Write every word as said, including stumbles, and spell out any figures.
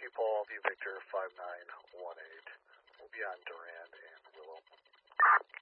Whiskey Paul, V Victor five nine one eight. We'll be on Durand and Willow.